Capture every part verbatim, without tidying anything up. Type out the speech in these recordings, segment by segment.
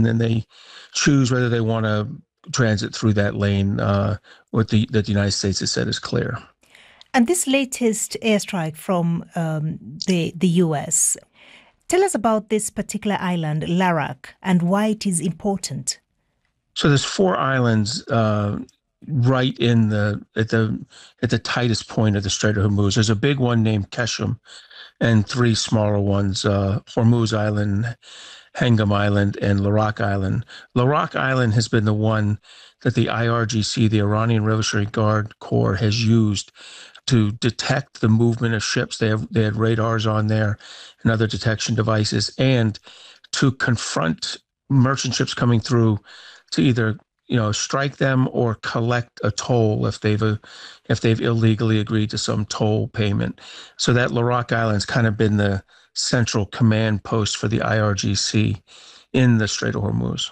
and then they choose whether they want to transit through that lane, uh, what the, that the United States has said is clear. And this latest airstrike from um, the, the U S, tell us about this particular island, Larak, and why it is important. So there's four islands uh, right in the at the at the tightest point of the Strait of Hormuz. There's a big one named Keshem, and three smaller ones: uh, Hormuz Island, Hengam Island, and Larak Island. Larak Island has been the one that the I R G C, the Iranian Revolutionary Guard Corps, has used to detect the movement of ships. They have they had radars on there and other detection devices, and to confront merchant ships coming through, to either, you know, strike them or collect a toll if they've uh, if they've illegally agreed to some toll payment. So that Larak Island's kind of been the central command post for the I R G C in the Strait of Hormuz.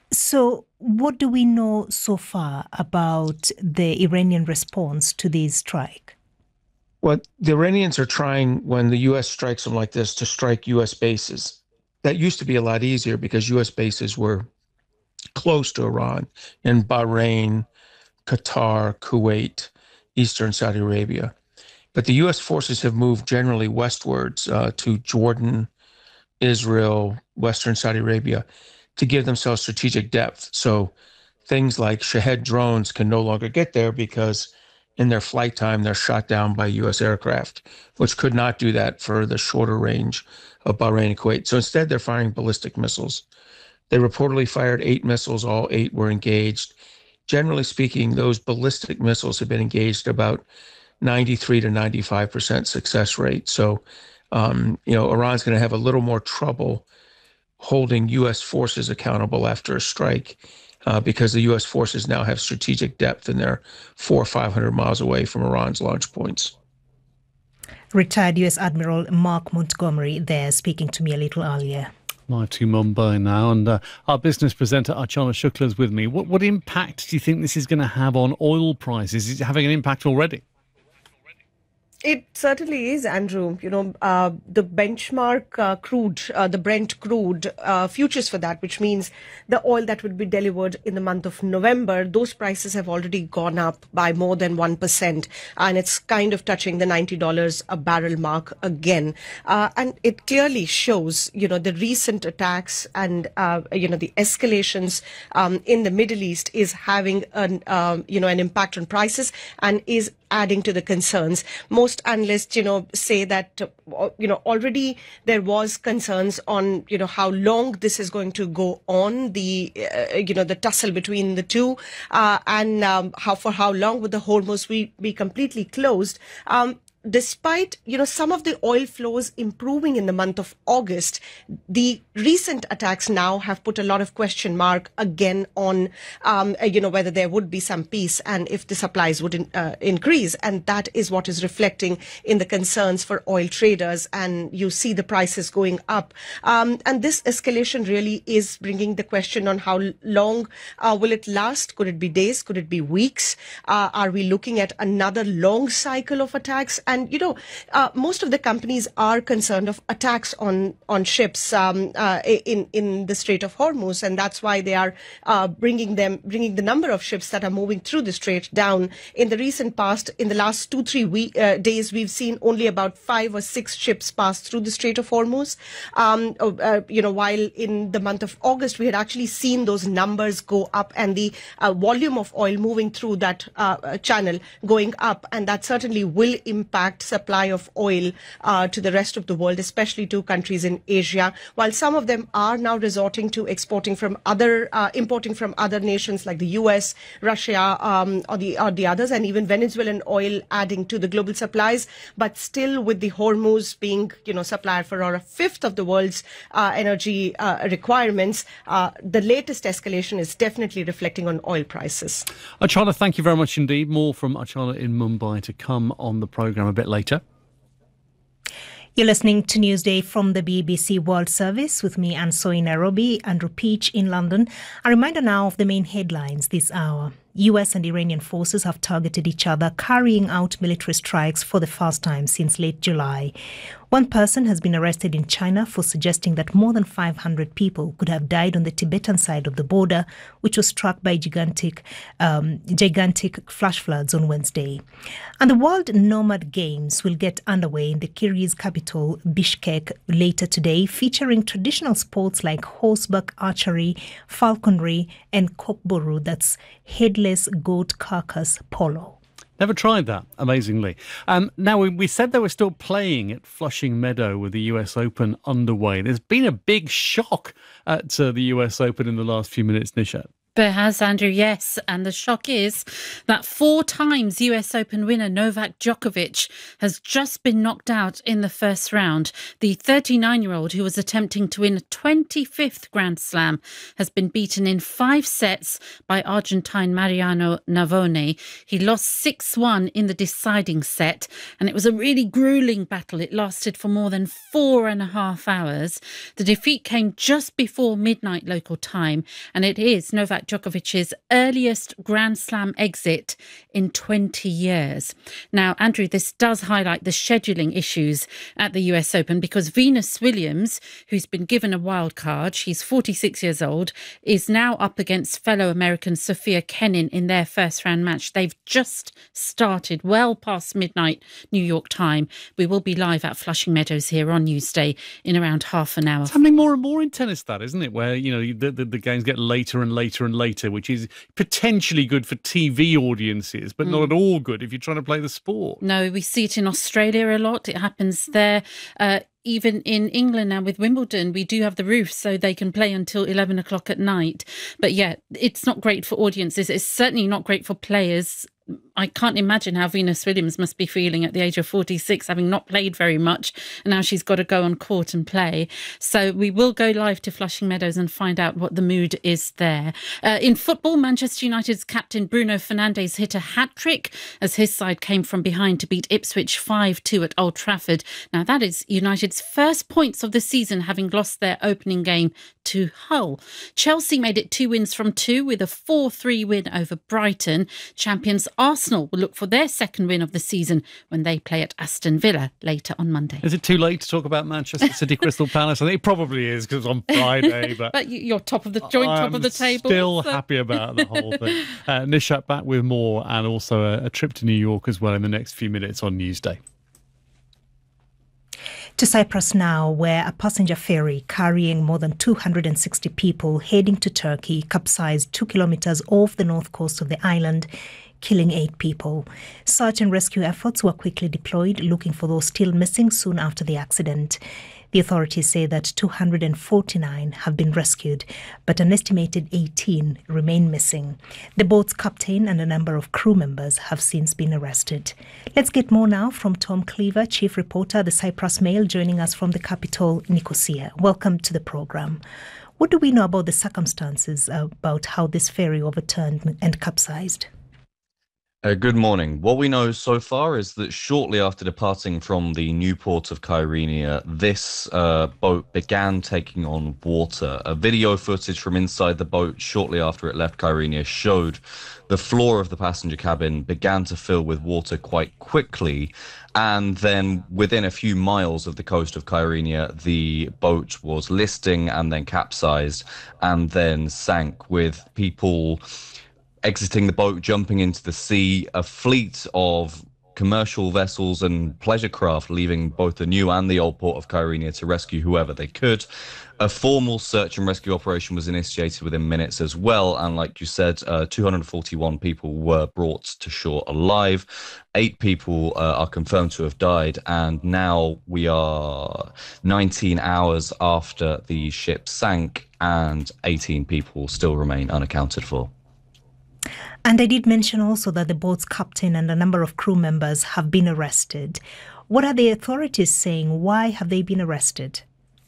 So what do we know so far about the Iranian response to this strike? Well, the Iranians are trying, when the U S strikes them like this, to strike U S bases. That used to be a lot easier because U S bases were close to Iran in Bahrain, Qatar, Kuwait, Eastern Saudi Arabia. But the U S forces have moved generally westwards uh, to Jordan, Israel, Western Saudi Arabia to give themselves strategic depth. So things like Shahed drones can no longer get there because in their flight time, they're shot down by U S aircraft, which could not do that for the shorter range of Bahrain and Kuwait. So instead, they're firing ballistic missiles. They reportedly fired eight missiles. All eight were engaged. Generally speaking, those ballistic missiles have been engaged about ninety-three to ninety-five percent success rate. So, um, you know, Iran's going to have a little more trouble holding U S forces accountable after a strike uh, because the U S forces now have strategic depth and they're four or five hundred miles away from Iran's launch points. Retired U S Admiral Mark Montgomery there speaking to me a little earlier. Live to Mumbai now, and uh, our business presenter Archana Shukla is with me. What, what impact do you think this is going to have on oil prices? Is it having an impact already? It certainly is, Andrew. You know, uh, the benchmark uh, crude, uh, the Brent crude uh, futures for that, which means the oil that would be delivered in the month of November, those prices have already gone up by more than one percent. And it's kind of touching the ninety dollars a barrel mark again. Uh, and it clearly shows, you know, the recent attacks and, uh, you know, the escalations um, in the Middle East is having, an, um, you know, an impact on prices and is adding to the concerns. Most analysts, you know, say that, uh, you know, already there was concerns on, you know, how long this is going to go on, the, uh, you know, the tussle between the two, uh, and um, how for how long would the Hormuz be, be completely closed. Um, Despite, you know, some of the oil flows improving in the month of August, the recent attacks now have put a lot of question mark again on, um, you know, whether there would be some peace and if the supplies would in, uh, increase. And that is what is reflecting in the concerns for oil traders. And you see the prices going up. Um, and this escalation really is bringing the question on how long uh, will it last? Could it be days? Could it be weeks? Uh, are we looking at another long cycle of attacks? And, you know, uh, most of the companies are concerned of attacks on, on ships um, uh, in, in the Strait of Hormuz. And that's why they are uh, bringing them, bringing the number of ships that are moving through the strait down. In the recent past, in the last two, three week, uh, days, we've seen only about five or six ships pass through the Strait of Hormuz. Um, uh, you know, while in the month of August, we had actually seen those numbers go up and the uh, volume of oil moving through that uh, channel going up. And that certainly will impact supply of oil uh, to the rest of the world, especially to countries in Asia, while some of them are now resorting to exporting from other, uh, importing from other nations like the U S, Russia, um, or the or the others, and even Venezuelan oil adding to the global supplies. But still, with the Hormuz being, you know, supplier for around a fifth of the world's uh, energy uh, requirements, uh, the latest escalation is definitely reflecting on oil prices. Archana, thank you very much indeed. More from Archana in Mumbai to come on the programme a bit later. You're listening to Newsday from the B B C World Service with me, Anso in Nairobi, Andrew Peach in London. A reminder now of the main headlines this hour. U S and Iranian forces have targeted each other, carrying out military strikes for the first time since late July. One person has been arrested in China for suggesting that more than five hundred people could have died on the Tibetan side of the border, which was struck by gigantic, um, gigantic flash floods on Wednesday. And the World Nomad Games will get underway in the Kyrgyz capital, Bishkek, later today, featuring traditional sports like horseback archery, falconry, and kokboru, that's headless goat carcass polo. Never tried that, amazingly. Um, now, we, we said they were still playing at Flushing Meadow with the U S Open underway. There's been a big shock at uh, the U S Open in the last few minutes, Nishat. There has, Andrew, yes. And the shock is that four times U S Open winner Novak Djokovic has just been knocked out in the first round. The thirty-nine-year-old, who was attempting to win a twenty-fifth Grand Slam, has been beaten in five sets by Argentine Mariano Navone. He lost six one in the deciding set, and it was a really gruelling battle. It lasted for more than four and a half hours. The defeat came just before midnight local time, and it is Novak Djokovic's earliest Grand Slam exit in twenty years. Now, Andrew, this does highlight the scheduling issues at the U S Open, because Venus Williams, who's been given a wild card, she's forty-six years old, is now up against fellow American Sophia Kenin in their first round match. They've just started well past midnight New York time. We will be live at Flushing Meadows here on Newsday in around half an hour. It's happening more and more in tennis, that, isn't it? Where, you know, the, the, the games get later and later and later, which is potentially good for T V audiences, but mm. not at all good if you're trying to play the sport. No, we see it in Australia a lot. It happens there. Uh, Even in England now with Wimbledon, we do have the roof so they can play until eleven o'clock at night. But yeah, it's not great for audiences. It's certainly not great for players. I can't imagine how Venus Williams must be feeling at the age of forty-six, having not played very much, and now she's got to go on court and play. So we will go live to Flushing Meadows and find out what the mood is there. Uh, in football, Manchester United's captain Bruno Fernandes hit a hat-trick as his side came from behind to beat Ipswich five two at Old Trafford. Now, that is United's first points of the season, having lost their opening game to Hull. Chelsea made it two wins from two with a four three win over Brighton. Champions Arsenal will look for their second win of the season when they play at Aston Villa later on Monday. Is it too late to talk about Manchester City Crystal Palace? I think it probably is, because it's on Friday. But, but you're top of the joint, I'm top of the table. Still so. happy happy about the whole thing. Uh, Nishat back with more, and also a, a trip to New York as well in the next few minutes on Newsday. To Cyprus now, where a passenger ferry carrying more than two hundred sixty people heading to Turkey capsized two kilometres off the north coast of the island, killing eight people. Search and rescue efforts were quickly deployed, looking for those still missing soon after the accident. The authorities say that two hundred forty-nine have been rescued, but an estimated eighteen remain missing. The boat's captain and a number of crew members have since been arrested. Let's get more now from Tom Cleaver, chief reporter, the Cyprus Mail, joining us from the capital, Nicosia. Welcome to the programme. What do we know about the circumstances about how this ferry overturned and capsized? Uh, good morning. What we know so far is that shortly after departing from the new port of Kyrenia, this uh, boat began taking on water. A video footage from inside the boat shortly after it left Kyrenia showed the floor of the passenger cabin began to fill with water quite quickly. And then within a few miles of the coast of Kyrenia, the boat was listing and then capsized and then sank, with people exiting the boat, jumping into the sea, a fleet of commercial vessels and pleasure craft leaving both the new and the old port of Kyrenia to rescue whoever they could. A formal search and rescue operation was initiated within minutes as well, and like you said, uh, two hundred forty-one people were brought to shore alive. Eight people uh, are confirmed to have died, and now we are nineteen hours after the ship sank, and eighteen people still remain unaccounted for. And I did mention also that the boat's captain and a number of crew members have been arrested. What are the authorities saying? Why have they been arrested?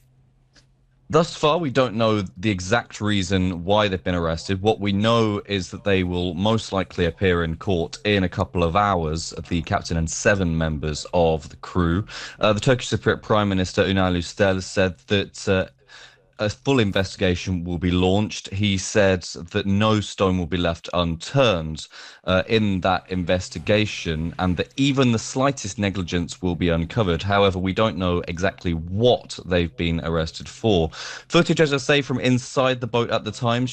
Thus far, we don't know the exact reason why they've been arrested. What we know is that they will most likely appear in court in a couple of hours, the captain and seven members of the crew. Uh, the Turkish Cypriot Prime Minister Ünal Üstel said that uh, a full investigation will be launched. He said that no stone will be left unturned uh, in that investigation, and that even the slightest negligence will be uncovered. However, we don't know exactly what they've been arrested for. Footage, as I say, from inside the boat at the time